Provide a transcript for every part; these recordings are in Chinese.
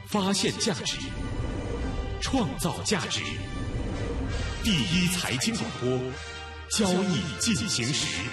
发现价值，创造价值。第一财经广播，交易进行时。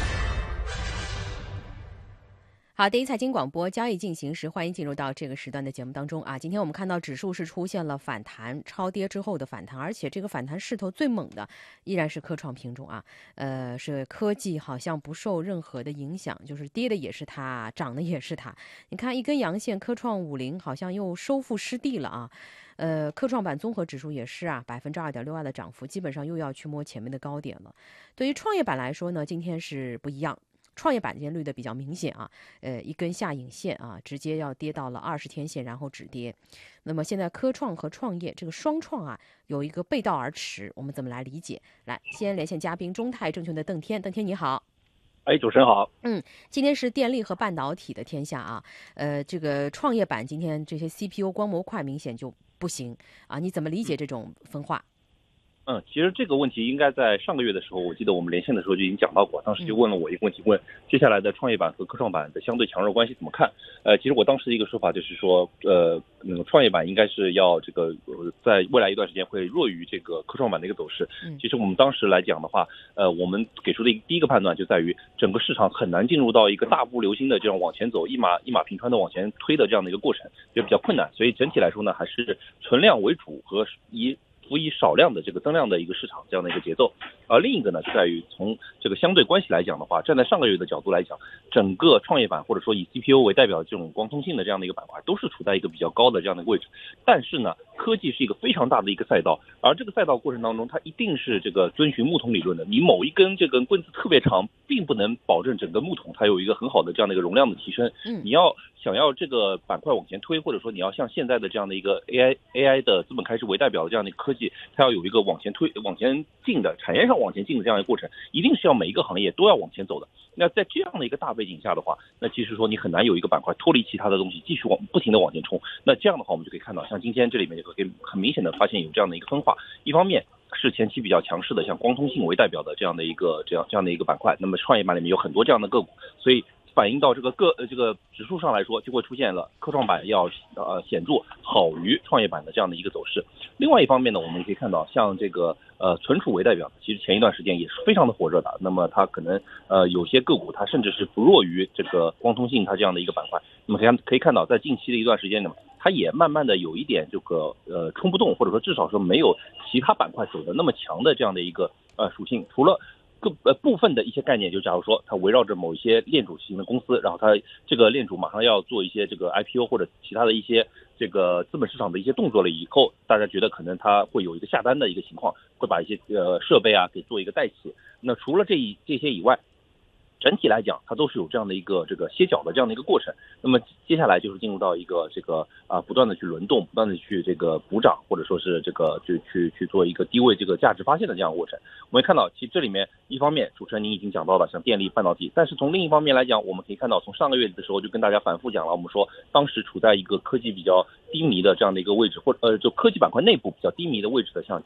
好，第一财经广播交易进行时，欢迎进入到这个时段的节目当中啊。今天我们看到指数是出现了反弹，超跌之后的反弹，而且这个反弹势头最猛的依然是科创品种啊。是科技好像不受任何的影响，就是跌的也是它，涨的也是它。你看一根阳线，科创50好像又收复失地了啊。科创板综合指数也是啊，2.62%的涨幅，基本上又要去摸前面的高点了。对于创业板来说呢，今天是不一样。创业板今天绿的比较明显啊，一根下影线啊，直接要跌到了20天线，然后止跌。那么现在科创和创业这个双创啊，有一个背道而驰，我们怎么来理解？来，先连线嘉宾，中泰证券的邓天，邓天你好。 主持人好。 今天是电力和半导体的天下啊，这个创业板今天这些 CPU 光模块明显就不行啊，你怎么理解这种分化？ 其实这个问题应该在上个月的时候，我记得我们连线的时候就已经讲到过，当时就问了我一个问题，问接下来的创业板和科创板的相对强弱关系怎么看？其实我当时的一个说法就是说，创业板应该是要这个在未来一段时间会弱于这个科创板的一个走势。其实我们当时来讲的话，我们给出的第一个判断就在于整个市场很难进入到一个大步流星的这样往前走，一马平川的往前推的这样的一个过程，也比较困难。所以整体来说呢，还是存量为主和辅以少量的这个增量的一个市场这样的一个节奏。而另一个呢，就在于从这个相对关系来讲的话，站在上个月的角度来讲，整个创业板或者说以 CPU 为代表的这种光通信的这样的一个板块，都是处在一个比较高的这样的一个位置。但是呢，科技是一个非常大的一个赛道，而这个赛道过程当中，它一定是这个遵循木桶理论的。你某一根这根棍子特别长，并不能保证整个木桶它有一个很好的这样的一个容量的提升。你想要这个板块往前推，或者说你要像现在的这样的一个 AI 的资本开支为代表的这样的科技，它要有一个往前进的产业上往前进的这样一个过程，一定是要每一个行业都要往前走的。那在这样的一个大背景下的话，那其实说你很难有一个板块脱离其他的东西继续不停的往前冲。那这样的话，我们就可以看到，像今天这里面就可以很明显的发现有这样的一个分化。一方面是前期比较强势的，像光通信为代表的这样的一个板块，那么创业板里面有很多这样的个股，所以反映到这个指数上来说，就会出现了科创板要显著好于创业板的这样的一个走势。另外一方面呢，我们可以看到像这个存储为代表，其实前一段时间也是非常的火热的。那么它可能有些个股它甚至是不弱于这个光通信它这样的一个板块。那么可以看到，在近期的一段时间呢，它也慢慢的有一点这个冲不动，或者说至少说没有其他板块走的那么强的这样的一个属性。除了部分的一些概念，就假如说它围绕着某一些链主型的公司，然后它这个链主马上要做一些这个 IPO 或者其他的一些这个资本市场的一些动作了以后，大家觉得可能它会有一个下单的一个情况，会把一些设备啊给做一个带起。那除了这些以外，整体来讲，它都是有这样的一个这个歇脚的这样的一个过程。那么接下来就是进入到一个这个不断的去轮动，不断的去这个补涨，或者说是这个去做一个低位这个价值发现的这样的过程。我们会看到，其实这里面一方面主持人您已经讲到了像电力、半导体，但是从另一方面来讲，我们可以看到从上个月的时候就跟大家反复讲了，我们说当时处在一个科技比较低迷的这样的一个位置，或者就科技板块内部比较低迷的位置的，像